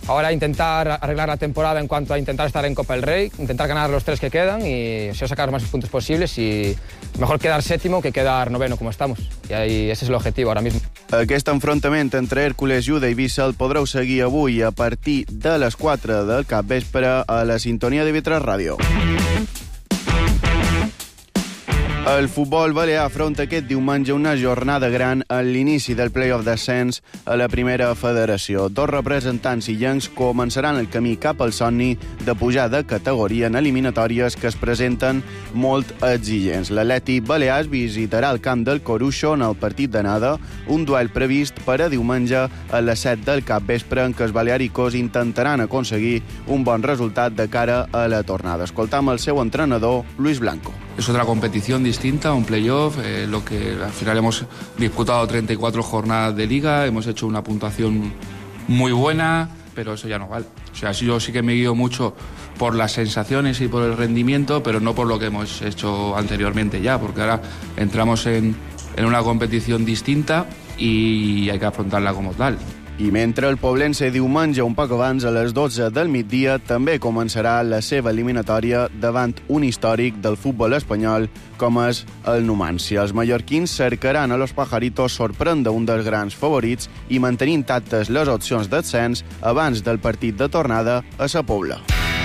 ahora intentar arreglar la temporada en cuanto a intentar estar en Copa del Rey, intentar ganar los 3 que quedan y sacar los más puntos posibles y mejor quedar séptimo que quedar noveno como estamos. Y ahí, ese es el objetivo ahora mismo. Aquest enfrontament entre Hèrcules, Juda i Eivissa el podreu seguir avui a partir de les 4 del capvespre a la sintonia de TV3 Ràdio. El futbol balear afronta aquest diumenge una jornada gran en l'inici del play-off d'ascens a la primera federació. 2 representants illencs començaran el camí cap al somni de pujar de categoria en eliminatòries que es presenten molt exigents. L'Atleti Balears visitarà el camp del Coruixo en el partit d'anada, un duel previst per a diumenge a les 7 del capvespre en què els balearicos intentaran aconseguir un bon resultat de cara a la tornada. Escoltam el seu entrenador, Luis Blanco. Es otra competición distinta, un playoff, lo que al final hemos disputado 34 jornadas de liga, hemos hecho una puntuación muy buena, pero eso ya no vale. O sea, yo sí que me guío mucho por las sensaciones y por el rendimiento, pero no por lo que hemos hecho anteriormente ya, porque ahora entramos en una competición distinta y hay que afrontarla como tal. I mentre el Poblense diumenge un poc abans, a les 12 del migdia, també començarà la seva eliminatòria davant un històric del futbol espanyol com és el Numancia. Els mallorquins cercaran a los pajaritos sorprendre un dels grans favorits i mantenir intactes les opcions d'ascens abans del partit de tornada a Sa Pobla.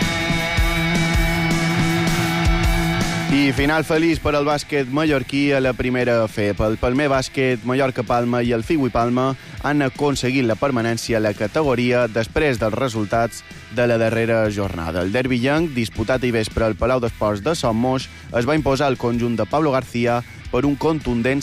I final feliç per al bàsquet mallorquí a la primera FEP. El Palmer Bàsquet, Mallorca Palma i el Figui Palma han aconseguit la permanència a la categoria després dels resultats de la darrera jornada. El derbi llenc, disputat ahir vespre al Palau d'Esports de Son Moix, es va imposar al conjunt de Pablo García per un contundent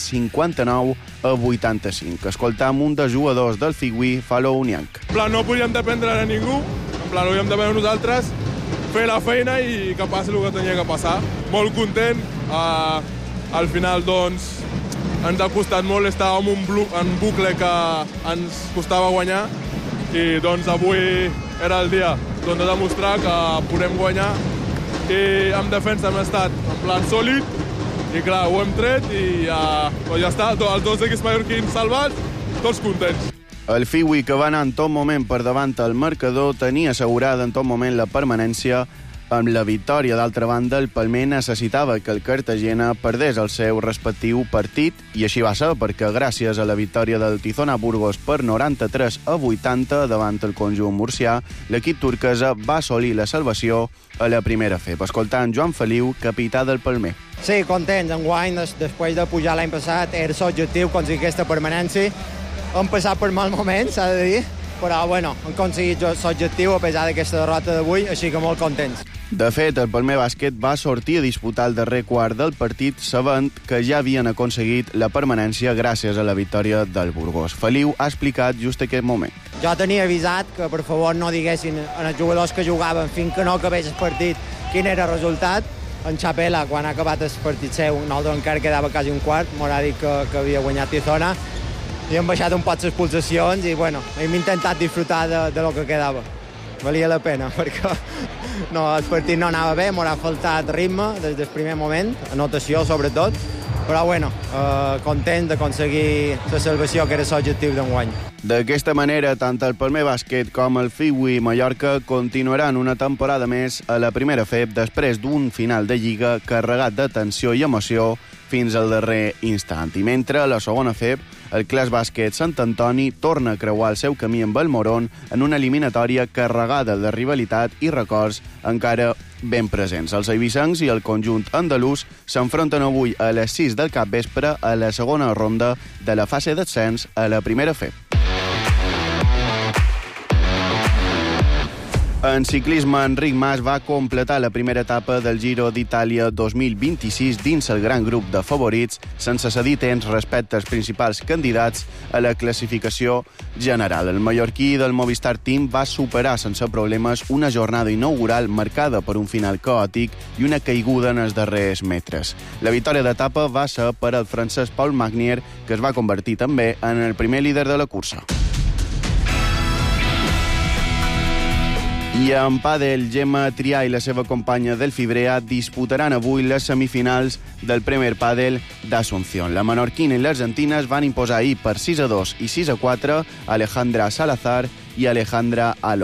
59-85. Escoltam un dels jugadors del Figui, Falo Unianc. En plan, no podíem dependre de ningú, en plan, ho havíem de veure nosaltres, fer la feina i que passi el que tenia que passar. Molt content. Al final, doncs, ens ha costat molt, estàvem en bucle que ens costava guanyar i, doncs, avui era el dia de demostrar que podem guanyar i en defensa hem estat en plan sòlid i, clar, ho hem tret i ja està, els 2 equips mallorquins salvats, tots contents. El Figui, que va anar en tot moment per davant el marcador, tenia assegurada en tot moment la permanència amb la victòria. D'altra banda, el Palmer necessitava que el Cartagena perdés el seu respectiu partit i així va ser, perquè gràcies a la victòria del Tizona Burgos per 93-80 davant el conjunt murcià, l'equip turquesa va assolir la salvació a la primera FEP. Escoltant Joan Feliu, capità del Palmer. Sí, contents. Enguany, després de pujar l'any passat, era l'objectiu aconseguir aquesta permanència. Hem passat per mal moments, s'ha de dir, però bueno, hem aconseguit l'objectiu a pesar d'aquesta derrota d'avui, així que molt contents. De fet, el Palmer Bàsquet va sortir a disputar el darrer quart del partit sabent que ja havien aconseguit la permanència gràcies a la victòria del Burgos. Feliu ha explicat just aquest moment. Jo tenia avisat que per favor no diguessin als jugadors que jugaven fins que no acabés el partit quin era el resultat. En Chapela, quan ha acabat el partit seu, nosaltres encara quedava quasi un quart, m'haurà dit que havia guanyat Tizona, i hem baixat un poc les pulsacions i, bueno, hem intentat disfrutar de lo que quedava. Valia la pena, perquè no, el partit no anava bé, m'haurà faltat ritme des del primer moment, anotació sobretot, però, bueno, content d'aconseguir la salvació, que era l'objectiu d'enguany. D'aquesta manera, tant el Palmer Bàsquet com el Figui Mallorca continuaran una temporada més a la primera FEP després d'un final de Lliga carregat de tensió i emoció fins al darrer instant. I mentre a la segona FEP, el Clas Bàsquet Sant Antoni torna a creuar el seu camí amb el Moron en una eliminatòria carregada de rivalitat i records encara ben presents. Els eivissencs i el conjunt andalús s'enfronten avui a les 6 del capvespre a la segona ronda de la fase d'ascens a la primera FEP. En ciclisme, Enric Mas va completar la primera etapa del Giro d'Itàlia 2026 dins el gran grup de favorits, sense cedir temps respecte als principals candidats a la classificació general. El mallorquí del Movistar Team va superar sense problemes una jornada inaugural marcada per un final caòtic i una caiguda en els darrers metres. La victòria d'etapa va ser per al francès Paul Magnier, que es va convertir també en el primer líder de la cursa. I en pàdel, Gemma Trià i la seva companya del Fibrea disputaran avui les semifinals del Premier Pàdel d'Asunción. La menorquina i l'argentina es van imposar ahir per 6-2 i 6-4 a Alejandra Salazar i Alejandra Alo.